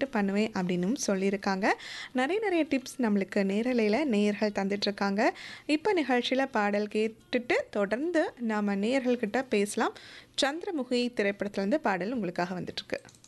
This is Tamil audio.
கஷ்டப்பட்டு பண்ணுவேன் அப்படின்னும் சொல்லியிருக்காங்க. நிறைய டிப்ஸ் நம்மளுக்கு நேரலையில் நேயர்கள் தந்துட்டுருக்காங்க. இப்போ நிகழ்ச்சியில் பாடல் கேட்டுட்டு தொடர்ந்து நாம் நேயர்கள்கிட்ட பேசலாம். சந்திரமுகி திரைப்படத்துலேருந்து பாடல் உங்களுக்காக வந்துட்டுருக்கு.